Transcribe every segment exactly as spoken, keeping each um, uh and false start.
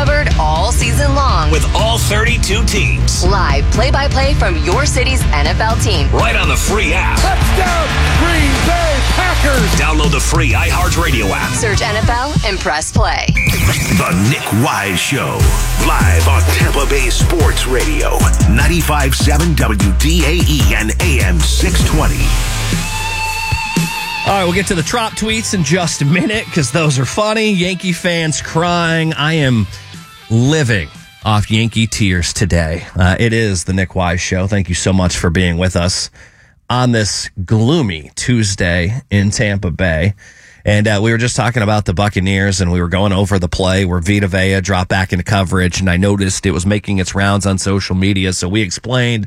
covered all season long. With all thirty-two teams. Live play-by-play from your city's N F L team. Right on the free app. Touchdown, Green Bay Packers. Download the free iHeartRadio app. Search N F L and press play. The Nick Wise Show. Live on Tampa Bay Sports Radio. ninety-five point seven W D A E and A M six twenty. All right, we'll get to the Trop tweets in just a minute because those are funny. Yankee fans crying. I am living off Yankee tears today. Uh, it is the Nick Wise Show. Thank you so much for being with us on this gloomy Tuesday in Tampa Bay. And uh, we were just talking about the Buccaneers, and we were going over the play where Vita Vea dropped back into coverage, and I noticed it was making its rounds on social media. So we explained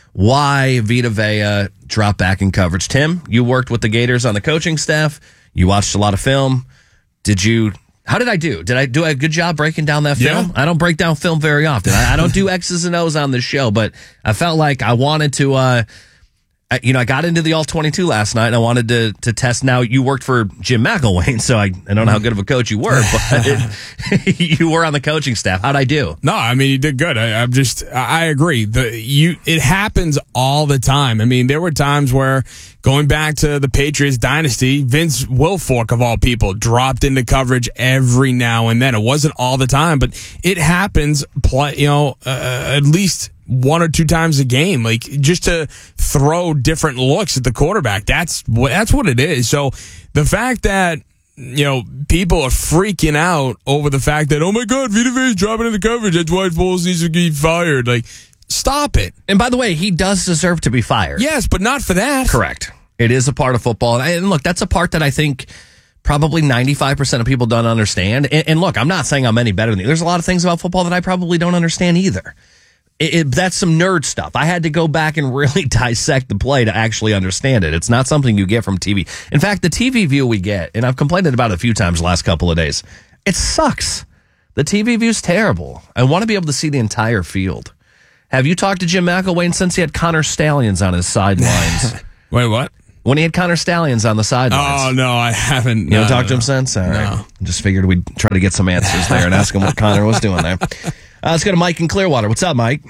why Vita Vea dropped back in coverage. Tim, you worked with the Gators on the coaching staff. You watched a lot of film. Did you? How did I do? Did I do a good job breaking down that film? Yeah. I don't break down film very often. I, I don't do X's and O's on this show, but I felt like I wanted to. Uh, I, you know, I got into the all twenty-two last night, and I wanted to to test. Now, you worked for Jim McElwain, so I, I don't know how good of a coach you were, but it, you were on the coaching staff. How'd I do? No, I mean, you did good. I, I'm just, I agree. The you, it happens all the time. I mean, there were times where, going back to the Patriots dynasty, Vince Wilfork, of all people, dropped into coverage every now and then. It wasn't all the time, but it happens, play, you know, uh, at least one or two times a game, like just to throw different looks at the quarterback. That's what, that's what it is. So the fact that, you know, people are freaking out over the fact that, oh my God, Vita Vea is dropping into coverage. That's why Foles needs to get fired. Like, stop it. And by the way, he does deserve to be fired. Yes, but not for that. Correct. It is a part of football. And look, that's a part that I think probably ninety-five percent of people don't understand. And, and look, I'm not saying I'm any better than you. There's a lot of things about football that I probably don't understand either. It, it, that's some nerd stuff. I had to go back and really dissect the play to actually understand it. It's not something you get from T V. In fact, the T V view we get, and I've complained about it a few times the last couple of days, it sucks. The T V view's terrible. I want to be able to see the entire field. Have you talked to Jim McElwain since he had Connor Stallions on his sidelines? Wait, what? When he had Connor Stallions on the sidelines. Oh, no, I haven't. You no, haven't talked no, to him since? All right. No. Just figured we'd try to get some answers there and ask him what Connor was doing there. Uh, let's go to Mike in Clearwater. What's up, Mike?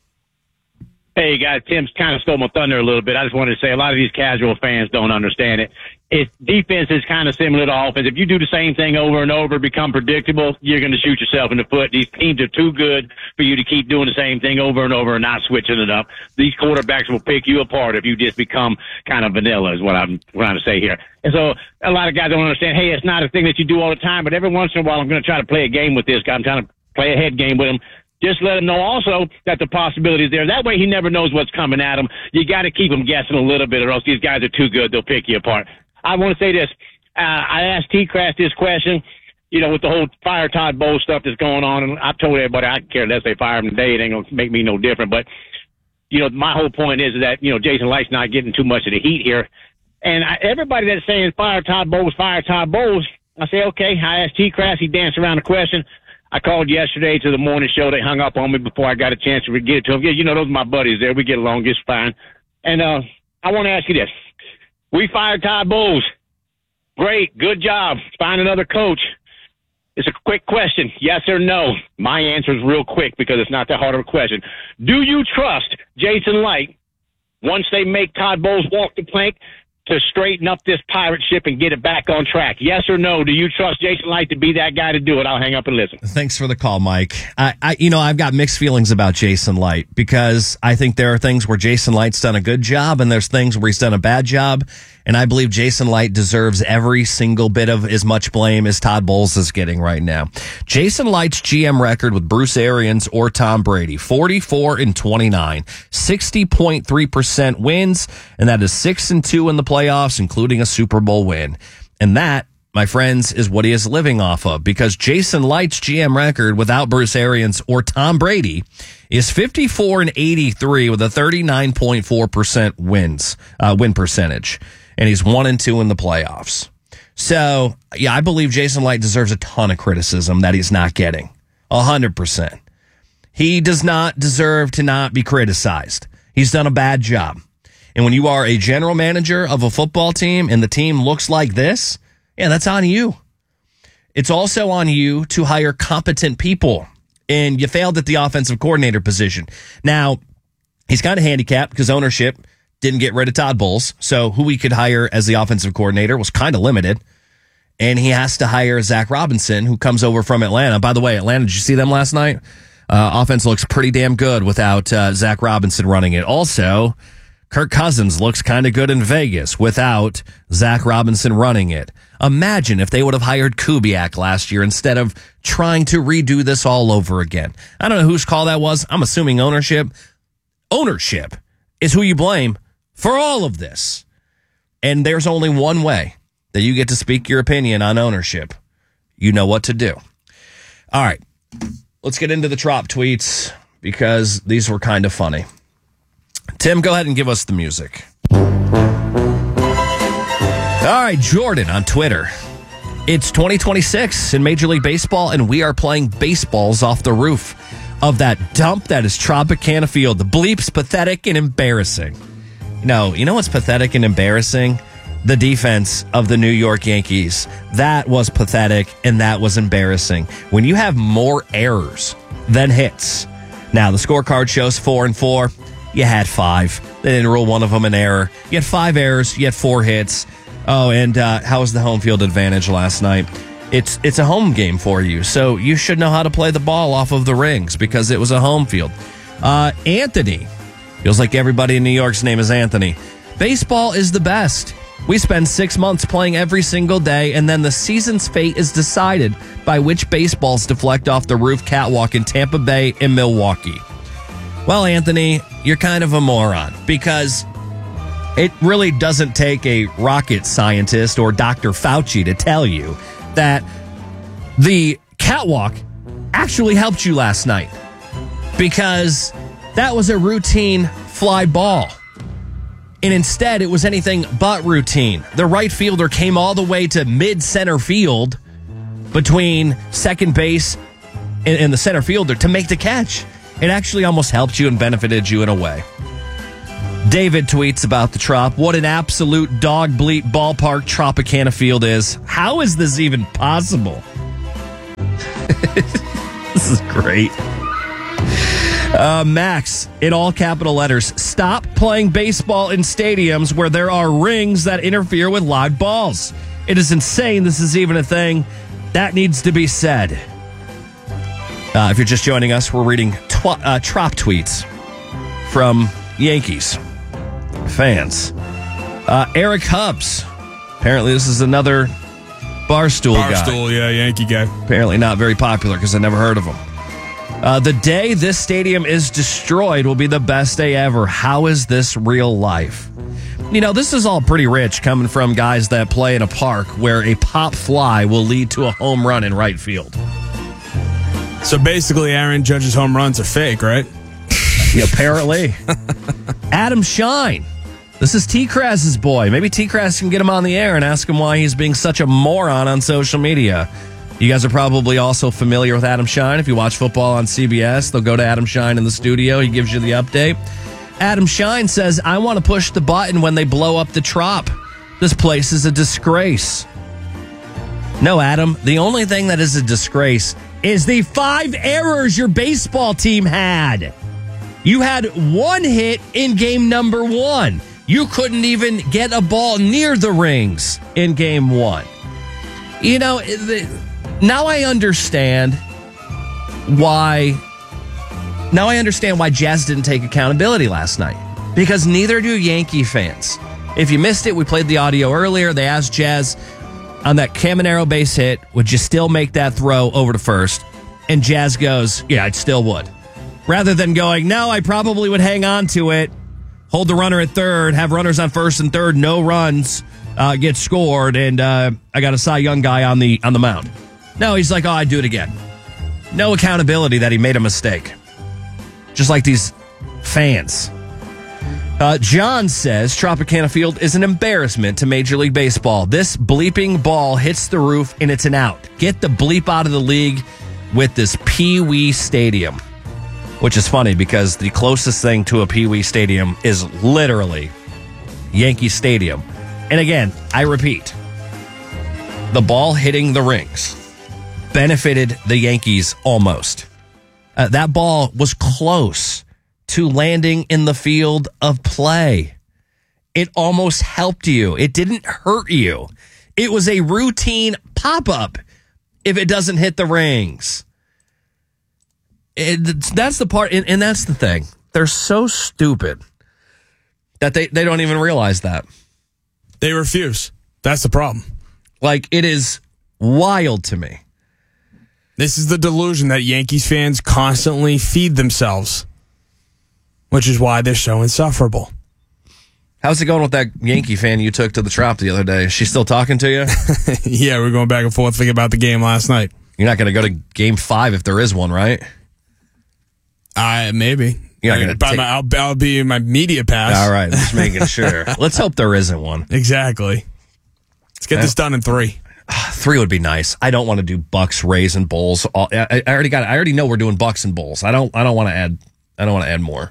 Hey, guys, Tim's kind of stole my thunder a little bit. I just wanted to say a lot of these casual fans don't understand it. It defense is kind of similar to offense. If you do the same thing over and over, become predictable, you're going to shoot yourself in the foot. These teams are too good for you to keep doing the same thing over and over and not switching it up. These quarterbacks will pick you apart if you just become kind of vanilla, is what I'm trying to say here. And so a lot of guys don't understand, hey, it's not a thing that you do all the time, but every once in a while I'm going to try to play a game with this guy. I'm trying to play a head game with him. Just let him know also that the possibility is there. That way he never knows what's coming at him. You got to keep him guessing a little bit or else these guys are too good. They'll pick you apart. I want to say this. Uh, I asked T-Craft this question, you know, with the whole fire Todd Bowles stuff that's going on. And I told everybody I can care less they fire him today. It ain't going to make me no different. But, you know, my whole point is that, you know, Jason Light's not getting too much of the heat here. And I, everybody that's saying fire Todd Bowles, fire Todd Bowles, I say, okay, I asked T-Craft. He danced around the question. I called yesterday to the morning show. They hung up on me before I got a chance to get it to them. Yeah, you know, those are my buddies there. We get along just fine. And uh, I want to ask you this. We fired Todd Bowles. Great. Good job. Find another coach. It's a quick question. Yes or no? My answer is real quick because it's not that hard of a question. Do you trust Jason Light once they make Todd Bowles walk the plank to straighten up this pirate ship and get it back on track? Yes or no? Do you trust Jason Light to be that guy to do it? I'll hang up and listen. Thanks for the call, Mike. I, I, you know, I've got mixed feelings about Jason Light because I think there are things where Jason Light's done a good job and there's things where he's done a bad job. And I believe Jason Light deserves every single bit of as much blame as Todd Bowles is getting right now. Jason Light's G M record with Bruce Arians or Tom Brady, forty-four and twenty-nine, sixty point three percent wins, and that is six and two in the playoffs, including a Super Bowl win. And that, my friends, is what he is living off of because Jason Light's G M record without Bruce Arians or Tom Brady is fifty-four and eighty-three with a thirty-nine point four percent wins, uh, win percentage. And he's one and two in the playoffs. So, yeah, I believe Jason Light deserves a ton of criticism that he's not getting. A hundred percent. He does not deserve to not be criticized. He's done a bad job. And when you are a general manager of a football team and the team looks like this, yeah, that's on you. it's also on you to hire competent people. And you failed at the offensive coordinator position. Now, he's kind of handicapped because ownership didn't get rid of Todd Bowles. So who he could hire as the offensive coordinator was kind of limited. And he has to hire Zach Robinson, who comes over from Atlanta. By the way, Atlanta, did you see them last night? Uh, offense looks pretty damn good without uh, Zach Robinson running it. Also, Kirk Cousins looks kind of good in Vegas without Zach Robinson running it. Imagine if they would have hired Kubiak last year instead of trying to redo this all over again. I don't know whose call that was. I'm assuming ownership. Ownership is who you blame for all of this. And there's only one way that you get to speak your opinion on ownership. You know what to do. All right. Let's get into the Trop tweets because these were kind of funny. Tim, go ahead and give us the music. All right, Jordan on Twitter. It's twenty twenty-six in Major League Baseball, and we are playing baseballs off the roof of that dump that is Tropicana Field. The bleep's pathetic and embarrassing. No, you know what's pathetic and embarrassing? The defense of the New York Yankees. That was pathetic, and that was embarrassing. When you have more errors than hits. Now, the scorecard shows four and four. You had five. They didn't rule one of them an error. You had five errors. You had four hits. Oh, and uh, how was the home field advantage last night? It's it's a home game for you, so you should know how to play the ball off of the rings because it was a home field. Uh, Anthony. Feels like everybody in New York's name is Anthony. Baseball is the best. We spend six months playing every single day, and then the season's fate is decided by which baseballs deflect off the roof catwalk in Tampa Bay and Milwaukee. Well, Anthony, you're kind of a moron because it really doesn't take a rocket scientist or Doctor Fauci to tell you that the catwalk actually helped you last night because that was a routine fly ball. And instead, it was anything but routine. The right fielder came all the way to mid-center field between second base and, and the center fielder to make the catch. It actually almost helped you and benefited you in a way. David tweets about the Trop. What an absolute dog bleep ballpark Tropicana Field is. How is this even possible? This is great. Uh, Max, in all capital letters, stop playing baseball in stadiums where there are rings that interfere with live balls. It is insane this is even a thing. That needs to be said. Uh, if you're just joining us, we're reading tw- uh, Trop tweets from Yankees fans. Uh, Eric Hubbs. Apparently this is another Barstool, Barstool guy. Barstool, yeah, Yankee guy. Apparently not very popular because I never heard of him. Uh, the day this stadium is destroyed will be the best day ever. How is this real life? You know, this is all pretty rich coming from guys that play in a park where a pop fly will lead to a home run in right field. So basically, Aaron Judge's home runs are fake, right? Yeah, apparently. Adam Shine. This is T-Kras's boy. Maybe T-Kras can get him on the air and ask him why he's being such a moron on social media. You guys are probably also familiar with Adam Shine. If you watch football on C B S, they'll go to Adam Shine in the studio. He gives you the update. Adam Shine says, I want to push the button when they blow up the Trop. This place is a disgrace. No, Adam, the only thing that is a disgrace is the five errors your baseball team had. You had one hit in game number one. You couldn't even get a ball near the rings in game one. You know, the, now I understand why. Now I understand why Jazz didn't take accountability last night. Because neither do Yankee fans. If you missed it, we played the audio earlier. They asked Jazz on that Caminero base hit, would you still make that throw over to first? And Jazz goes, yeah, I still would. Rather than going, no, I probably would hang on to it, hold the runner at third, have runners on first and third, no runs, uh, get scored, and uh, I got a Cy Young guy on the on the mound. No, he's like, oh, I'd do it again. No accountability that he made a mistake. Just like these fans. Uh, John says Tropicana Field is an embarrassment to Major League Baseball. This bleeping ball hits the roof and it's an out. Get the bleep out of the league with this Pee Wee Stadium. Which is funny because the closest thing to a Pee Wee Stadium is literally Yankee Stadium. And again, I repeat, the ball hitting the rings benefited the Yankees almost. Uh, that ball was close to landing in the field of play. It almost helped you. It didn't hurt you. It was a routine pop-up if it doesn't hit the rings. It, that's the part, and, and that's the thing. They're so stupid that they, they don't even realize that. They refuse. That's the problem. Like, it is wild to me. This is the delusion that Yankees fans constantly feed themselves, which is why they're so insufferable. How's it going with that Yankee fan you took to the Trop the other day? Is she still talking to you? Yeah, we're going back and forth thinking about the game last night. You're not going to go to game five if there is one, right? Uh, maybe. You're not going to take... I'll, I'll be in my media pass. All right, just making sure. Let's hope there isn't one. Exactly. Let's get this done in three. Three would be nice. I don't want to do Bucks, Rays, and Bulls. I, I already got. I already know we're doing Bucks and Bulls. I don't. I don't want to add. I don't want to add more.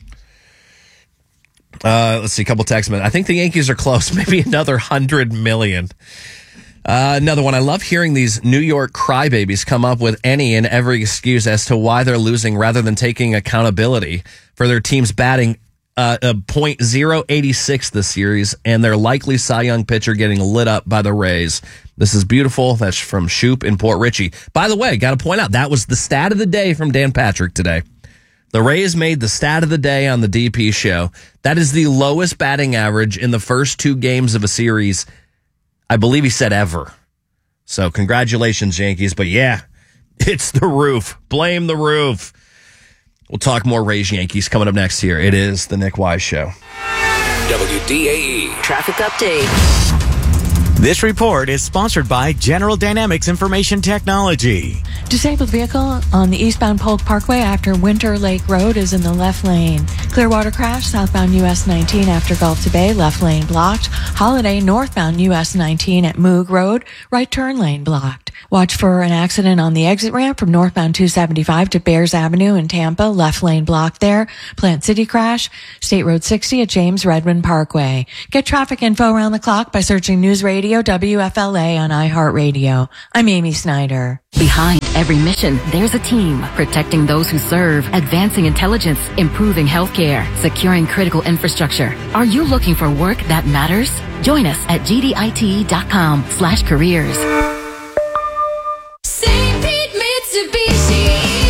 Uh, let's see. A couple text messages. I think the Yankees are close. Maybe another hundred million. Uh, another one. I love hearing these New York crybabies come up with any and every excuse as to why they're losing, rather than taking accountability for their team's batting. Uh, a point zero eighty six this series, and their likely Cy Young pitcher getting lit up by the Rays. This is beautiful. That's from Shoop in Port Richey. By the way, got to point out, that was the stat of the day from Dan Patrick today. The Rays made the stat of the day on the D P show. That is the lowest batting average in the first two games of a series, I believe he said ever. So congratulations, Yankees. But yeah, it's the roof. Blame the roof. We'll talk more Rays Yankees coming up next here. It is the Nick Wise Show. W D A E Traffic update. This report is sponsored by General Dynamics Information Technology. Disabled vehicle on the eastbound Polk Parkway after Winter Lake Road is in the left lane. Clearwater crash southbound U S nineteen after Gulf to Bay, left lane blocked. Holiday northbound U S nineteen at Moog Road, right turn lane blocked. Watch for an accident on the exit ramp from northbound two seventy-five to Bears Avenue in Tampa, left lane blocked there. Plant City crash, State Road sixty at James Redmond Parkway. Get traffic info around the clock by searching News Radio W F L A on iHeartRadio. I'm Amy Snyder. Behind every mission, there's a team protecting those who serve, advancing intelligence, improving healthcare, securing critical infrastructure. Are you looking for work that matters? Join us at G D I T dot com slash careers. Saint Pete Mitsubishi.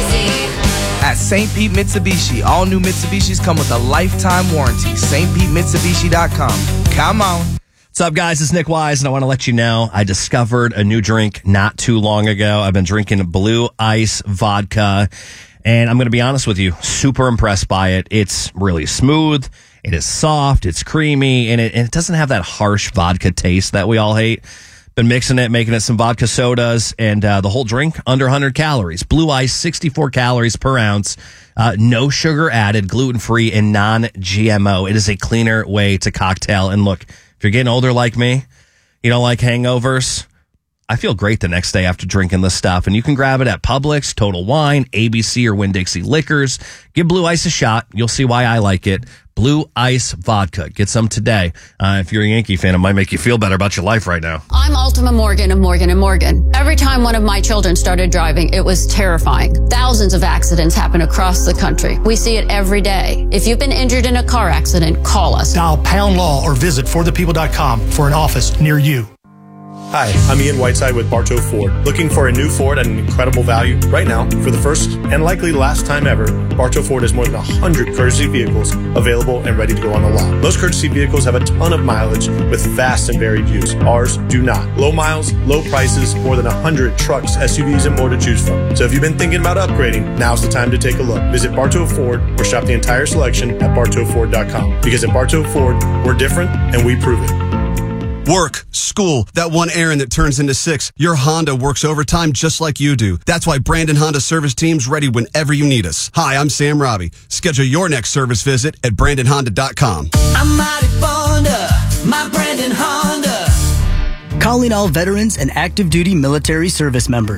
At Saint Pete Mitsubishi, all new Mitsubishis come with a lifetime warranty. Saint Pete Mitsubishi dot com. Come on. What's up, guys? It's Nick Wise, and I want to let you know I discovered a new drink not too long ago. I've been drinking Blue Ice Vodka, and I'm going to be honest with you, super impressed by it. It's really smooth. It is soft. It's creamy, and it, and it doesn't have that harsh vodka taste that we all hate. Been mixing it, making it some vodka sodas, and uh, the whole drink under one hundred calories. Blue Ice, sixty-four calories per ounce. Uh, no sugar added, gluten-free, and non-G M O. It is a cleaner way to cocktail. And look, if you're getting older like me, you don't like hangovers, I feel great the next day after drinking this stuff. And you can grab it at Publix, Total Wine, A B C, or Winn-Dixie Liquors. Give Blue Ice a shot. You'll see why I like it. Blue Ice Vodka. Get some today. Uh, if you're a Yankee fan, it might make you feel better about your life right now. I'm Ultima Morgan of Morgan and Morgan. Every time one of my children started driving, it was terrifying. Thousands of accidents happen across the country. We see it every day. If you've been injured in a car accident, call us. Dial Pound Law or visit for the people dot com for an office near you. Hi, I'm Ian Whiteside with Bartow Ford. Looking for a new Ford at an incredible value? Right now, for the first and likely last time ever, Bartow Ford has more than one hundred courtesy vehicles available and ready to go on the lot. Most courtesy vehicles have a ton of mileage with vast and varied use. Ours do not. Low miles, low prices, more than one hundred trucks, S U Vs, and more to choose from. So if you've been thinking about upgrading, now's the time to take a look. Visit Bartow Ford or shop the entire selection at Bartow Ford dot com. Because at Bartow Ford, we're different and we prove it. Work, school, that one errand that turns into six. Your Honda works overtime just like you do. That's why Brandon Honda service team's ready whenever you need us. Hi, I'm Sam Robbie. Schedule your next service visit at Brandon Honda dot com. I'm mighty fond of my Brandon Honda. Calling all veterans and active duty military service members.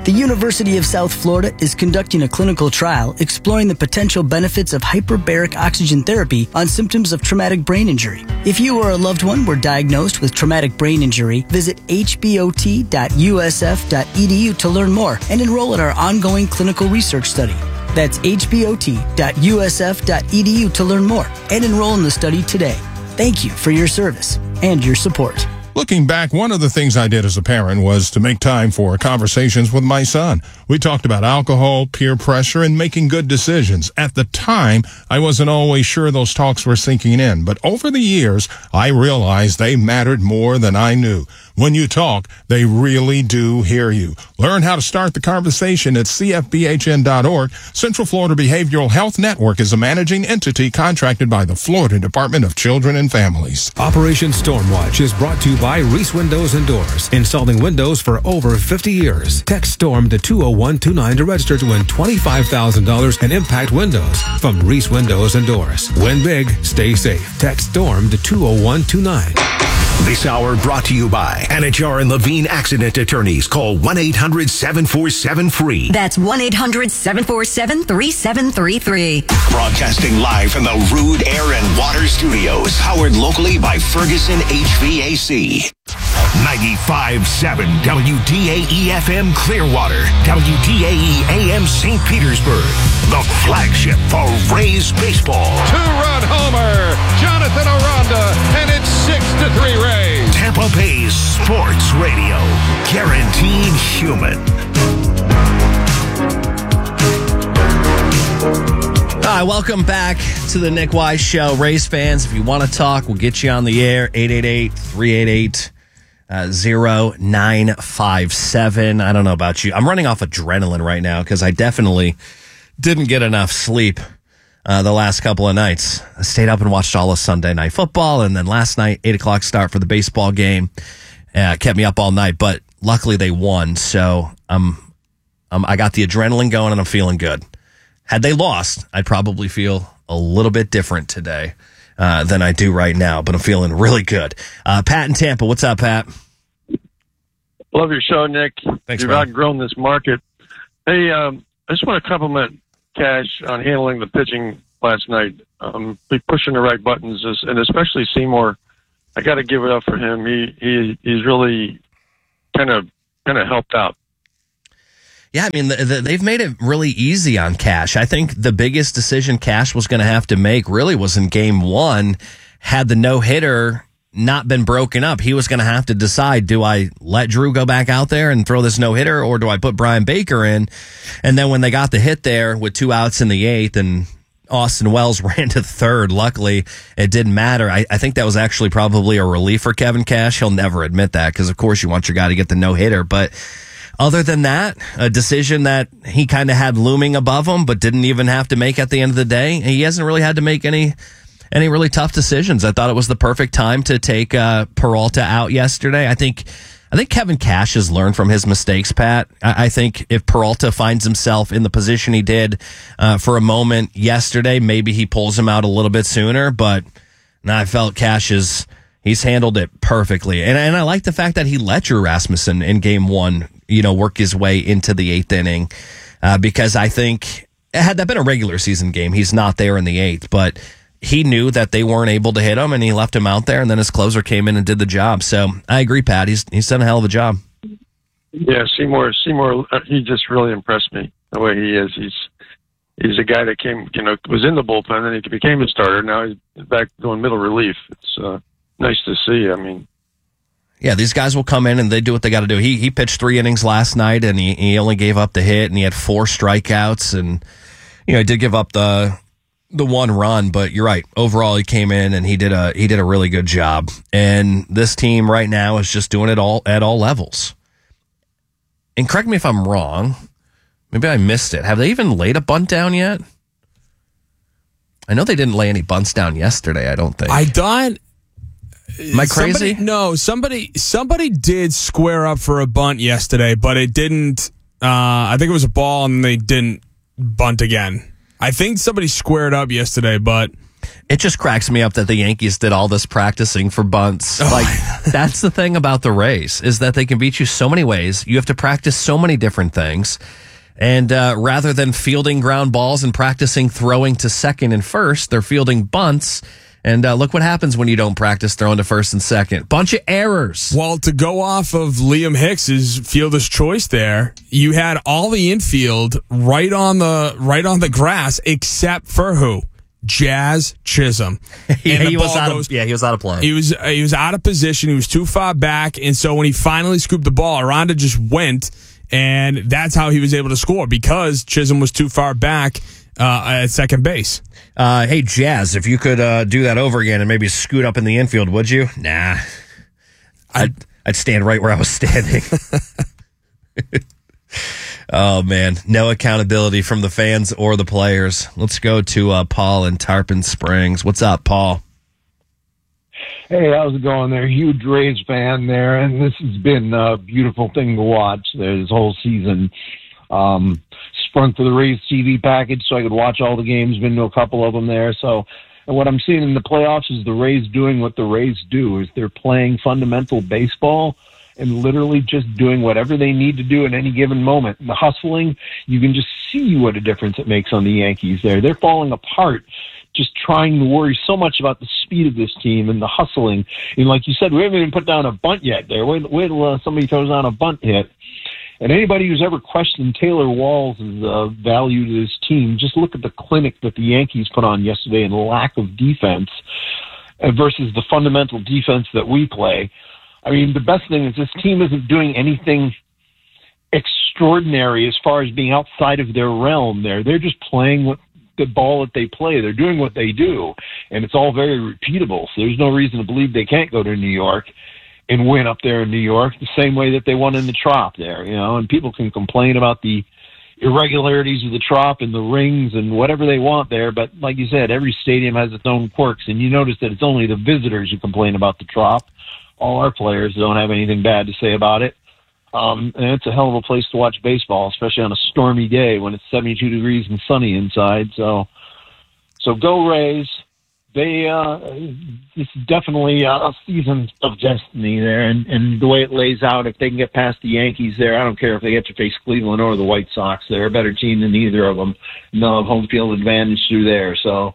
The University of South Florida is conducting a clinical trial exploring the potential benefits of hyperbaric oxygen therapy on symptoms of traumatic brain injury. If you or a loved one were diagnosed with traumatic brain injury, visit h b o t dot u s f dot e d u to learn more and enroll in our ongoing clinical research study. That's h b o t dot u s f dot e d u to learn more and enroll in the study today. Thank you for your service and your support. Looking back, one of the things I did as a parent was to make time for conversations with my son. We talked about alcohol, peer pressure, and making good decisions. At the time, I wasn't always sure those talks were sinking in, but over the years, I realized they mattered more than I knew. When you talk, they really do hear you. Learn how to start the conversation at c f b h n dot org. Central Florida Behavioral Health Network is a managing entity contracted by the Florida Department of Children and Families. Operation Stormwatch is brought to you by Reese Windows and Doors, installing windows for over fifty years. Text STORM to two oh one two nine to register to win twenty-five thousand dollars in impact windows from Reese Windows and Doors. Win big, stay safe. Text STORM to two oh one two nine. This hour brought to you by Anajar and Levine Accident Attorneys. Call one eight hundred seven four seven free. That's one eight hundred seven four seven three seven three three. Broadcasting live from the Rude Air and Water Studios. Powered locally by Ferguson H V A C. ninety-five point seven W D A E F M Clearwater. W D A E A M Saint Petersburg. The flagship for Rays baseball. Two-run homer. Jonathan Aranda. And it's six to three Rays. Tampa Bay Sports Radio. Guaranteed human. All right, welcome back to the Nick Wise Show. Rays fans, if you want to talk, we'll get you on the air. eight eight eight, three eight eight, zero nine five seven. I don't know about you. I'm running off adrenaline right now because I definitely didn't get enough sleep uh, the last couple of nights. I stayed up and watched all of Sunday Night Football, and then last night, eight o'clock start for the baseball game. Uh, kept me up all night, but luckily they won, so um, um, I got the adrenaline going, and I'm feeling good. Had they lost, I'd probably feel a little bit different today uh, than I do right now, but I'm feeling really good. Uh, Pat in Tampa, what's up, Pat? Love your show, Nick. Thanks, You've man. outgrown this market. Hey, um, I just want to compliment Cash on handling the pitching last night. Um, be pushing the right buttons, and especially Seymour. I got to give it up for him. He he he's really kind of kind of helped out. Yeah, I mean, the, the, they've made it really easy on Cash. I think the biggest decision Cash was going to have to make really was in game one. Had the no-hitter not been broken up, he was going to have to decide, do I let Drew go back out there and throw this no-hitter, or do I put Brian Baker in? And then when they got the hit there with two outs in the eighth and Austin Wells ran to third, luckily it didn't matter. I, I think that was actually probably a relief for Kevin Cash. He'll never admit that because, of course, you want your guy to get the no-hitter. But other than that, a decision that he kind of had looming above him but didn't even have to make at the end of the day. He hasn't really had to make any any really tough decisions. I thought it was the perfect time to take uh, Peralta out yesterday. I think I think Kevin Cash has learned from his mistakes, Pat. I, I think if Peralta finds himself in the position he did uh, for a moment yesterday, maybe he pulls him out a little bit sooner. But no, I felt Cash is he's handled it perfectly. And, and I like the fact that he let Drew Rasmussen in game one, you know, work his way into the eighth inning, uh, because I think had that been a regular season game, he's not there in the eighth, but he knew that they weren't able to hit him and he left him out there, and then his closer came in and did the job. So I agree, Pat. He's, he's done a hell of a job. Yeah, Seymour, Seymour, uh, he just really impressed me the way he is. He's, he's a guy that came, you know, was in the bullpen and he became a starter. Now he's back doing middle relief. It's, uh, nice to see. I mean, yeah, these guys will come in and they do what they got to do. He he pitched three innings last night and he, he only gave up the hit and he had four strikeouts, and you know he did give up the the one run, but you're right. Overall, he came in and he did a he did a really good job. And this team right now is just doing it all at all levels. And correct me if I'm wrong. Maybe I missed it. Have they even laid a bunt down yet? I know they didn't lay any bunts down yesterday. I don't think. I thought. Am I crazy? Somebody, no, somebody somebody did square up for a bunt yesterday, but it didn't. Uh, I think it was a ball, and they didn't bunt again. I think somebody squared up yesterday, but It just cracks me up that the Yankees did all this practicing for bunts. Oh. Like, that's the thing about the Rays, is that they can beat you so many ways. You have to practice so many different things. And uh, rather than fielding ground balls and practicing throwing to second and first, they're fielding bunts. And uh, look what happens when you don't practice throwing to first and second. Bunch of errors. Well, to go off of Liam Hicks's fielder's choice there, you had all the infield right on the right on the grass except for who? Jazz Chisholm. yeah, And the he was ball out goes- of, yeah, he was out of play. He was he was out of position. He was too far back, and so when he finally scooped the ball, Aranda just went, and that's how he was able to score because Chisholm was too far back uh, at second base. Uh, hey, Jazz, if you could uh, do that over again and maybe scoot up in the infield, would you? Nah. I'd, I'd stand right where I was standing. Oh, man. No accountability from the fans or the players. Let's go to uh, Paul in Tarpon Springs. What's up, Paul? Hey, how's it going there? Huge Rays fan there, and this has been a beautiful thing to watch there this whole season. Um, sprung for the Rays T V package so I could watch all the games, been to a couple of them there. So, and what I'm seeing in the playoffs is the Rays doing what the Rays do, is they're playing fundamental baseball and literally just doing whatever they need to do in any given moment. The hustling, you can just see what a difference it makes on the Yankees there. They're falling apart just trying to worry so much about the speed of this team and the hustling. And like you said, we haven't even put down a bunt yet there. Wait, wait till uh, somebody throws down a bunt hit. And anybody who's ever questioned Taylor Walls' uh, value to this team, just look at the clinic that the Yankees put on yesterday and the lack of defense uh, versus the fundamental defense that we play. I mean, the best thing is this team isn't doing anything extraordinary as far as being outside of their realm there. They're just playing what the ball that they play. They're doing what they do, and it's all very repeatable. So there's no reason to believe they can't go to New York and win up there in New York the same way that they won in the Trop there, you know, and people can complain about the irregularities of the Trop and the rings and whatever they want there. But like you said, every stadium has its own quirks, and you notice that it's only the visitors who complain about the Trop. All our players don't have anything bad to say about it. Um, and it's a hell of a place to watch baseball, especially on a stormy day when it's seventy-two degrees and sunny inside. So, so go Rays. They, uh, it's definitely a season of destiny there. And, and the way it lays out, if they can get past the Yankees there, I don't care if they get to face Cleveland or the White Sox. They're a better team than either of them. And they'll have home field advantage through there. So,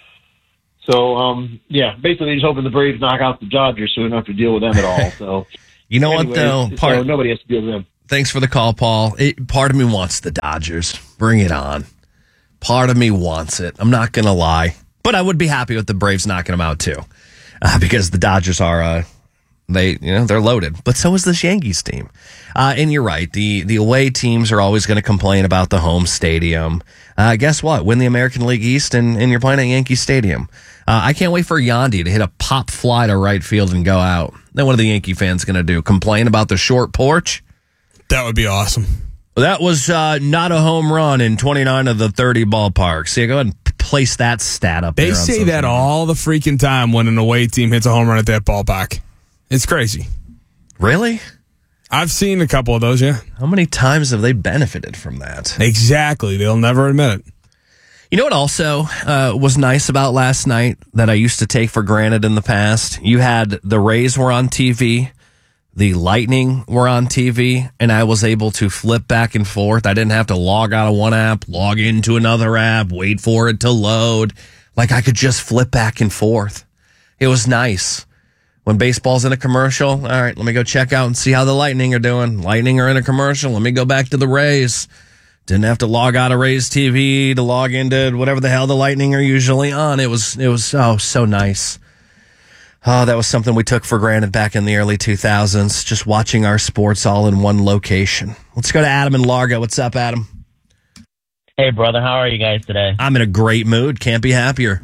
So, um, yeah, basically just hoping the Braves knock out the Dodgers so we don't have to deal with them at all. So, You know anyways, what, though? Part, so nobody has to deal with them. Thanks for the call, Paul. It, part of me wants the Dodgers. Bring it on. Part of me wants it. I'm not going to lie. But I would be happy with the Braves knocking them out, too. Uh, because the Dodgers are, uh, they, you know, they're loaded. But so is this Yankees team. Uh, and you're right. The, the away teams are always going to complain about the home stadium. Uh, guess what? Win the American League East, and, and you're playing at Yankee Stadium. Uh, I can't wait for Yandy to hit a pop fly to right field and go out. Then what are the Yankee fans going to do? Complain about the short porch? That would be awesome. That was uh, not a home run in twenty-nine of the thirty ballparks. So yeah, go ahead and p- place that stat up there. They on say social that media. all the freaking time when an away team hits a home run at that ballpark. It's crazy. Really? I've seen a couple of those, yeah. How many times have they benefited from that? Exactly. They'll never admit it. You know what also uh, was nice about last night that I used to take for granted in the past? You had the Rays were on T V, the Lightning were on T V, and I was able to flip back and forth. I didn't have to log out of one app, log into another app, wait for it to load. Like I could just flip back and forth. It was nice. When baseball's in a commercial, all right, let me go check out and see how the Lightning are doing. Lightning are in a commercial. Let me go back to the Rays. Didn't have to log out of Rays T V to log into whatever the hell the Lightning are usually on. It was, it was, oh, so nice. Oh, that was something we took for granted back in the early two thousands, just watching our sports all in one location. Let's go to Adam in Largo. What's up, Adam? Hey, brother. How are you guys today? I'm in a great mood. Can't be happier.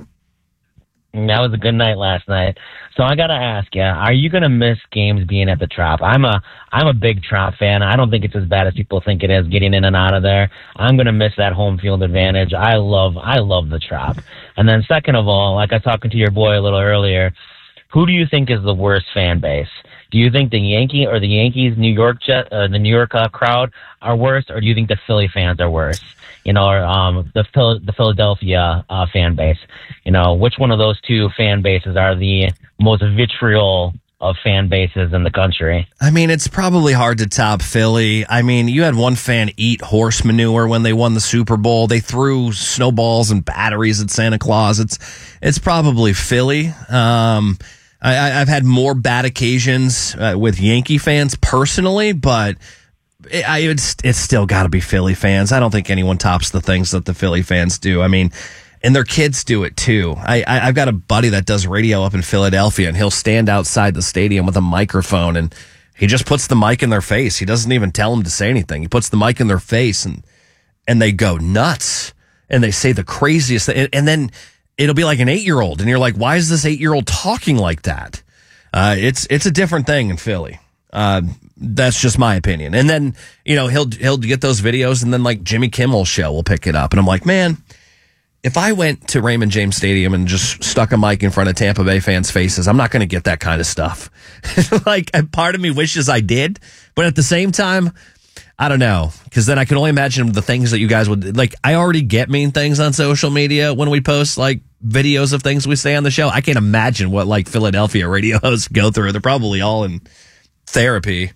That was a good night last night. So I gotta ask you, are you gonna miss games being at the Trop? I'm a I'm a big Trop fan. I don't think it's as bad as people think it is getting in and out of there. I'm gonna miss that home field advantage. I love I love the Trop. And then second of all, like I was talking to your boy a little earlier, who do you think is the worst fan base? Do you think the Yankee or the Yankees New York Jet, uh, the New York uh, crowd are worse, or do you think the Philly fans are worse? You know, or um, the Phil- the Philadelphia uh, fan base. You know, which one of those two fan bases are the most vitriol of fan bases in the country? I mean, it's probably hard to top Philly. I mean, you had one fan eat horse manure when they won the Super Bowl. They threw snowballs and batteries at Santa Claus. It's it's probably Philly. Um, I, I've had more bad occasions uh, with Yankee fans personally, but it, I, it's it's still got to be Philly fans. I don't think anyone tops the things that the Philly fans do. I mean, and their kids do it too. I, I, I've got a buddy that does radio up in Philadelphia, and he'll stand outside the stadium with a microphone, and he just puts the mic in their face. He doesn't even tell them to say anything. He puts the mic in their face, and and they go nuts, and they say the craziest thing. And, and then it'll be like an eight-year-old, and you're like, why is this eight-year-old talking like that? Uh, it's it's a different thing in Philly. Uh, that's just my opinion. And then, you know, he'll he'll get those videos, and then like Jimmy Kimmel's show will pick it up, and I'm like, man, if I went to Raymond James Stadium and just stuck a mic in front of Tampa Bay fans' faces, I'm not going to get that kind of stuff. Like, a part of me wishes I did, but at the same time, I don't know, because then I can only imagine the things that you guys would, like, I already get mean things on social media when we post, like, videos of things we say on the show. I can't imagine what, like, Philadelphia radio hosts go through. They're probably all in therapy.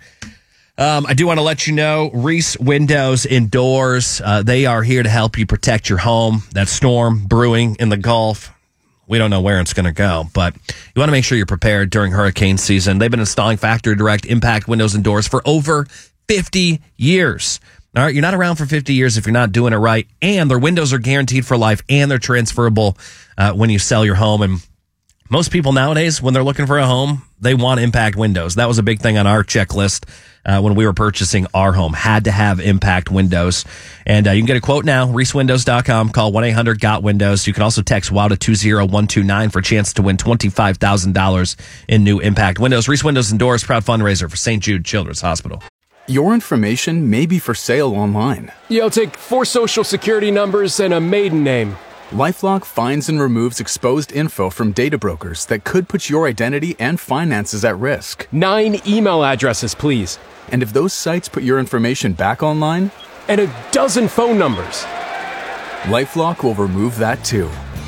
Um, I do want to let you know, Reese Windows Indoors, uh, they are here to help you protect your home. That storm brewing in the Gulf, we don't know where it's going to go, but you want to make sure you're prepared during hurricane season. They've been installing factory direct impact windows and doors for over fifty years. All right, you're not around for fifty years if you're not doing it right, and their windows are guaranteed for life, and they're transferable uh, when you sell your home. And most people nowadays, when they're looking for a home, they want impact windows. That was a big thing on our checklist uh, when we were purchasing our home. Had to have impact windows. And uh, you can get a quote now, reese windows dot com. Call one eight hundred got windows. You can also text WOW to two zero one two nine for a chance to win twenty-five thousand dollars in new impact windows. Reese Windows and Doors, proud fundraiser for Saint Jude Children's Hospital. Your information may be for sale online. Yeah, I'll take four social security numbers and a maiden name. LifeLock finds and removes exposed info from data brokers that could put your identity and finances at risk. Nine email addresses, please. And if those sites put your information back online? And a dozen phone numbers. LifeLock will remove that too.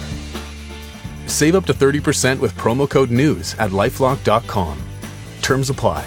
Save up to thirty percent with promo code NEWS at lifelock dot com. Terms apply.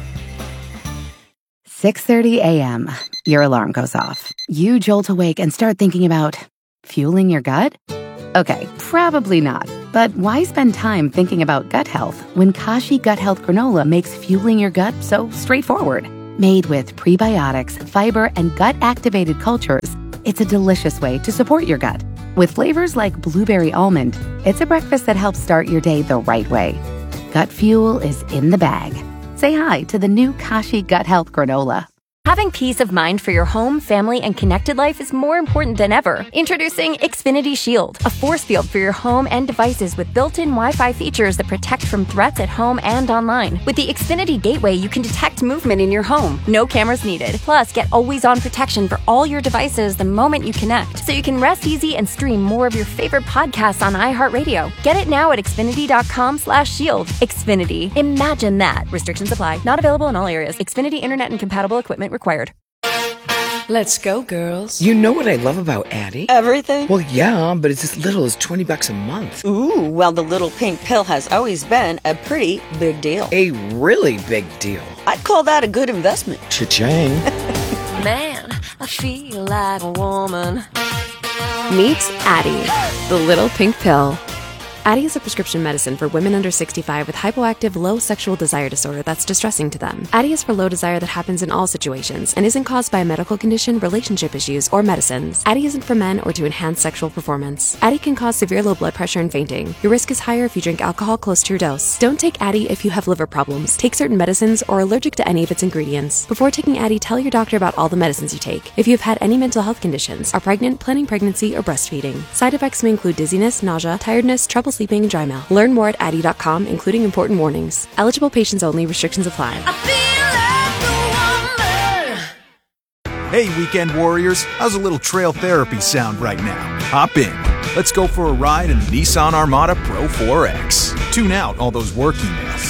six thirty a.m. Your alarm goes off. You jolt awake and start thinking about fueling your gut? Okay, probably not. But why spend time thinking about gut health when Kashi Gut Health Granola makes fueling your gut so straightforward? Made with prebiotics, fiber, and gut-activated cultures, it's a delicious way to support your gut. With flavors like blueberry almond, it's a breakfast that helps start your day the right way. Gut fuel is in the bag. Say hi to the new Kashi Gut Health Granola. Having peace of mind for your home, family, and connected life is more important than ever. Introducing Xfinity Shield, a force field for your home and devices with built-in Wi-Fi features that protect from threats at home and online. With the Xfinity Gateway, you can detect movement in your home. No cameras needed. Plus, get always-on protection for all your devices the moment you connect, so you can rest easy and stream more of your favorite podcasts on iHeartRadio. Get it now at xfinity dot com slash shield. Xfinity. Imagine that. Restrictions apply. Not available in all areas. Xfinity Internet and compatible equipment required. Let's go, girls. You know what I love about Addie? Everything? Well, yeah, but it's as little as twenty bucks a month. Ooh, well, the little pink pill has always been a pretty big deal. A really big deal. I'd call that a good investment. Cha-ching. Man, I feel like a woman. Meet Addie, the little pink pill. Addie is a prescription medicine for women under sixty-five with hypoactive low sexual desire disorder that's distressing to them. Addie is for low desire that happens in all situations and isn't caused by a medical condition, relationship issues, or medicines. Addie isn't for men or to enhance sexual performance. Addie can cause severe low blood pressure and fainting. Your risk is higher if you drink alcohol close to your dose. Don't take Addie if you have liver problems, take certain medicines, or are allergic to any of its ingredients. Before taking Addie, tell your doctor about all the medicines you take. If you have had any mental health conditions, are pregnant, planning pregnancy, or breastfeeding. Side effects may include dizziness, nausea, tiredness, trouble sleeping, and dry mouth. Learn more at addie dot com, including important warnings. Eligible patients only. Restrictions apply. Hey, weekend warriors. How's a little trail therapy sound right now? Hop in. Let's go for a ride in the Nissan Armada Pro four X. Tune out all those work emails and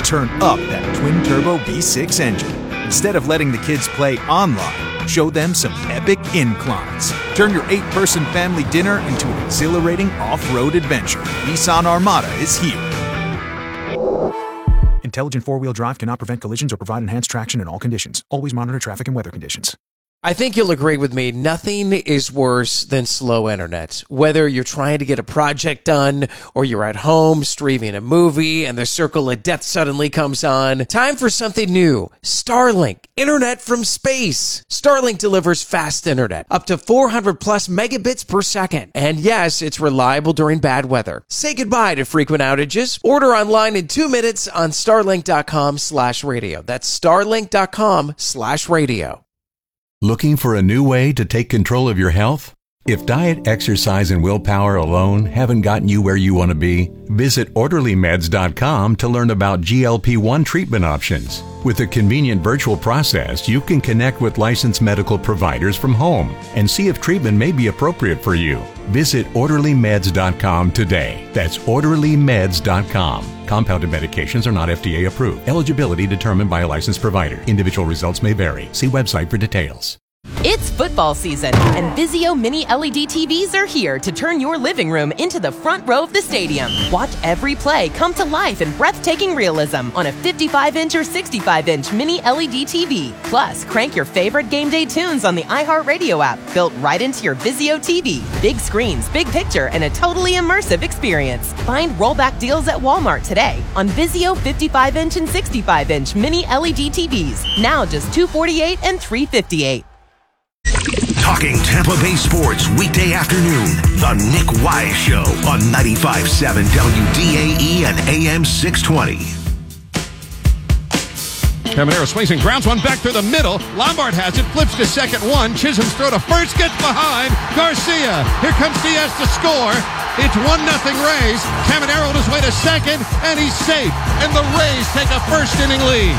turn up that twin-turbo V six engine. Instead of letting the kids play online, show them some epic inclines. Turn your eight-person family dinner into an exhilarating off-road adventure. Nissan Armada is here. Intelligent four-wheel drive cannot prevent collisions or provide enhanced traction in all conditions. Always monitor traffic and weather conditions. I think you'll agree with me. Nothing is worse than slow internet. Whether you're trying to get a project done or you're at home streaming a movie and the circle of death suddenly comes on, time for something new. Starlink, internet from space. Starlink delivers fast internet, up to four hundred plus megabits per second. And yes, it's reliable during bad weather. Say goodbye to frequent outages. Order online in two minutes on starlink.com slash radio. That's starlink.com slash radio. Looking for a new way to take control of your health? If diet, exercise, and willpower alone haven't gotten you where you want to be, visit orderly meds dot com to learn about G L P one treatment options. With a convenient virtual process, you can connect with licensed medical providers from home and see if treatment may be appropriate for you. Visit orderly meds dot com today. That's orderly meds dot com. Compounded medications are not F D A approved. Eligibility determined by a licensed provider. Individual results may vary. See website for details. It's football season, and Vizio Mini L E D T Vs are here to turn your living room into the front row of the stadium. Watch every play come to life in breathtaking realism on a fifty-five inch or sixty-five inch Mini L E D T V. Plus, crank your favorite game day tunes on the iHeartRadio app, built right into your Vizio T V. Big screens, big picture, and a totally immersive experience. Find rollback deals at Walmart today on Vizio fifty-five inch and sixty-five inch Mini L E D T Vs. Now just two hundred forty-eight dollars and three hundred fifty-eight dollars. Talking Tampa Bay sports weekday afternoon. The Nick Wise Show on ninety-five point seven W D A E and A M six twenty. Caminero swings and grounds one back through the middle. Lombard has it, flips to second one. Chisholm's throw to first, gets behind. Garcia. Here comes Diaz to score. It's one nothing Rays. Caminero on his way to second, and he's safe. And the Rays take a first inning lead.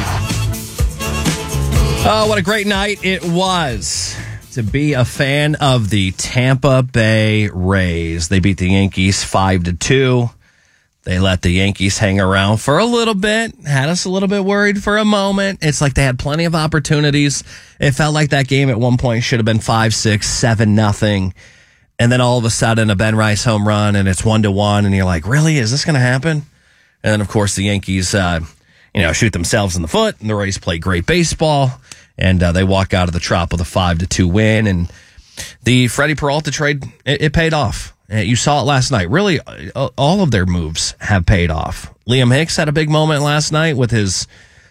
Oh, what a great night it was to be a fan of the Tampa Bay Rays. They beat the Yankees five to two. They let the Yankees hang around for a little bit, had us a little bit worried for a moment. It's like they had plenty of opportunities. It felt like that game at one point should have been five six, seven nothing. And then all of a sudden a Ben Rice home run and it's one to one. And you're like, really? Is this going to happen? And then, of course, the Yankees, uh, you know, shoot themselves in the foot, and the Rays play great baseball. And uh, they walk out of the Trop with a five to two win. And the Freddie Peralta trade, it, it paid off. You saw it last night. Really, all of their moves have paid off. Liam Hicks had a big moment last night with his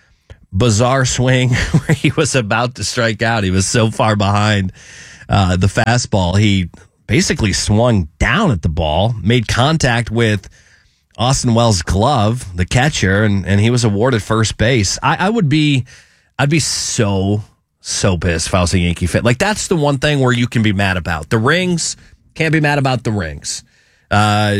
bizarre swing where he was about to strike out. He was so far behind uh, the fastball. He basically swung down at the ball, made contact with Austin Wells' glove, the catcher, and, and he was awarded first base. I, I would be... I'd be so, so pissed if I was a Yankee fan. Like, that's the one thing where you can be mad about. The rings, can't be mad about the rings. Uh,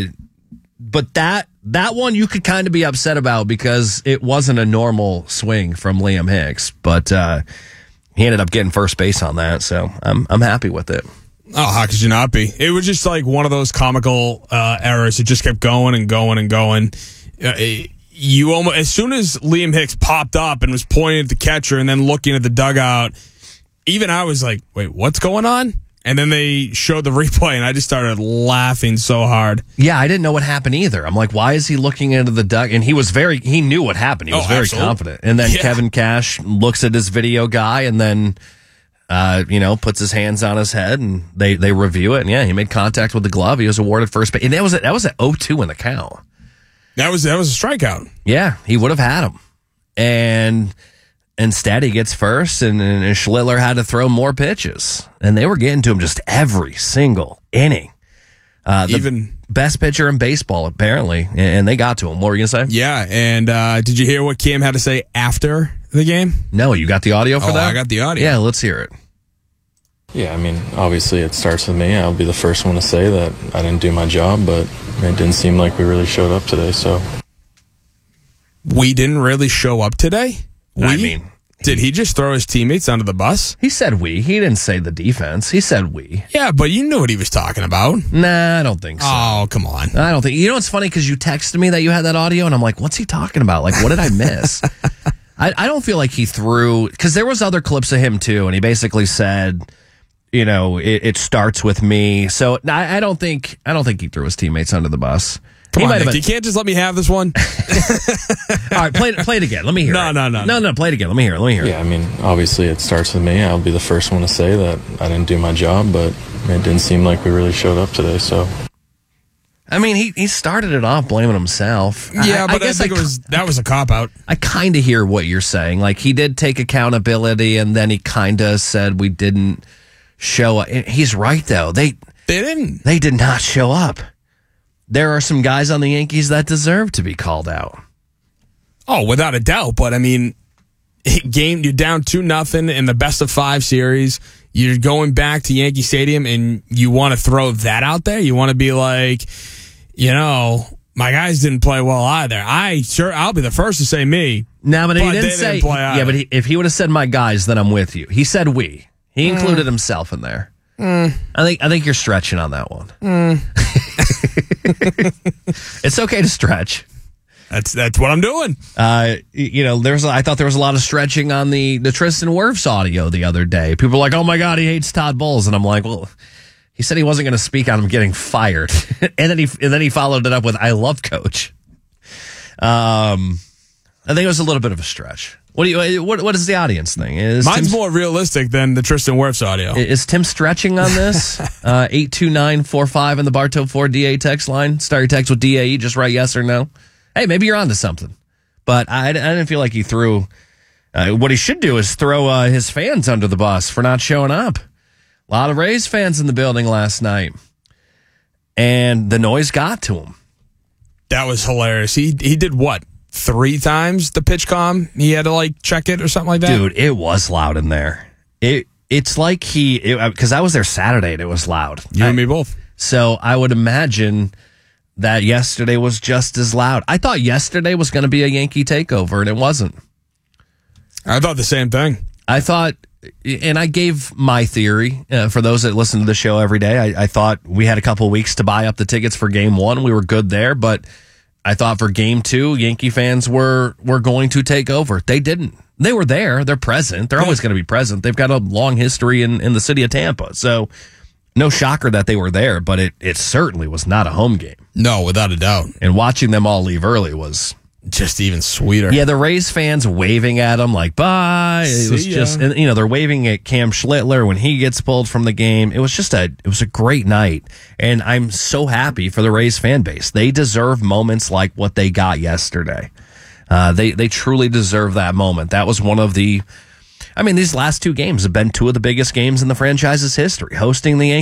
but that that one you could kind of be upset about because it wasn't a normal swing from Liam Hicks. But uh, he ended up getting first base on that, so I'm I'm happy with it. Oh, how could you not be? It was just like one of those comical uh, errors. It just kept going and going and going. Uh, it, You almost, as soon as Liam Hicks popped up and was pointing at the catcher and then looking at the dugout, even I was like, wait, what's going on? And then they showed the replay and I just started laughing so hard. Yeah, I didn't know what happened either. I'm like, why is he looking into the dugout? And he was very, he knew what happened. He was oh, very absolutely. confident. And then yeah. Kevin Cash looks at his video guy and then, uh, you know, puts his hands on his head and they, they review it. And yeah, he made contact with the glove. He was awarded first base. And that was, that was at oh two in the count. That was that was a strikeout. Yeah, he would have had him. And instead, he gets first, and, and Schlittler had to throw more pitches. And they were getting to him just every single inning. Uh, the Even best pitcher in baseball, apparently. And they got to him. What were you going to say? Yeah, and uh, did you hear what Kim had to say after the game? No, you got the audio for oh, that? I got the audio. Yeah, let's hear it. Yeah, I mean, obviously it starts with me. I'll be the first one to say that I didn't do my job, but it didn't seem like we really showed up today, so. We didn't really show up today? We? I mean, Did he just throw his teammates under the bus? He said we. He didn't say the defense. He said we. Yeah, but you knew what he was talking about. Nah, I don't think so. Oh, come on. I don't think. You know what's funny? Because you texted me that you had that audio, and I'm like, what's he talking about? Like, what did I miss? I, I don't feel like he threw, because there was other clips of him too, and he basically said, you know, it, it starts with me. So I, I don't think I don't think he threw his teammates under the bus. Come he on, might Nick, have been, you can't just let me have this one. All right, play it, play it again. Let me hear no, it. No, no, no. No, no, play it again. Let me hear it. Let me hear it. Yeah, I mean, obviously it starts with me. I'll be the first one to say that I didn't do my job, but it didn't seem like we really showed up today, so. I mean, he, he started it off blaming himself. Yeah, I, but I, I guess think I, it was that was a cop-out. I kind of hear what you're saying. Like, he did take accountability, and then he kind of said we didn't show up. He's right, though. They, they didn't. They did not show up. There are some guys on the Yankees that deserve to be called out. Oh, without a doubt. But, I mean, game you're down two nothing in the best of five series. You're going back to Yankee Stadium, and you want to throw that out there? You want to be like, you know, my guys didn't play well either. I sure I'll be the first to say me. No, but, but he didn't they say. Didn't play either. Yeah, but he, if he would have said my guys, then I'm with you. He said we. He included mm. himself in there. Mm. I think I think you're stretching on that one. Mm. It's okay to stretch. That's that's what I'm doing. Uh, you know, there's I thought there was a lot of stretching on the the Tristan Wirfs audio the other day. People were like, "Oh my God, he hates Todd Bowles," and I'm like, "Well, he said he wasn't going to speak on him getting fired," and then he and then he followed it up with, "I love Coach." Um, I think it was a little bit of a stretch. What do you? What what is the audience thing? Is Mine's Tim, more realistic than the Tristan Wirfs audio. Is Tim stretching on this? uh, eight two nine four five in the Bartow Ford D A text line. Start your text with D A E. Just write yes or no. Hey, maybe you're onto something. But I, I didn't feel like he threw. Uh, what he should do is throw uh, his fans under the bus for not showing up. A lot of Rays fans in the building last night, and the noise got to him. That was hilarious. He he did what? Three times the pitch comm. He had to like check it or something like that. Dude, it was loud in there. It it's like he because I was there Saturday and it was loud. You I, and me both. So I would imagine that yesterday was just as loud. I thought yesterday was going to be a Yankee takeover, and it wasn't. I thought the same thing. I thought, and I gave my theory uh, for those that listen to the show every day. I, I thought we had a couple weeks to buy up the tickets for game one. We were good there, but I thought for game two, Yankee fans were were going to take over. They didn't. They were there. They're present. They're always going to be present. They've got a long history in, in the city of Tampa. So no shocker that they were there, but it, it certainly was not a home game. No, without a doubt. And watching them all leave early was just even sweeter. Yeah, the Rays fans waving at them like, bye. It See was ya. just, and, you know, they're waving at Cam Schlittler when he gets pulled from the game. It was just a, it was a great night. And I'm so happy for the Rays fan base. They deserve moments like what they got yesterday. Uh, they, they truly deserve that moment. That was one of the, I mean, these last two games have been two of the biggest games in the franchise's history. Hosting the Yankees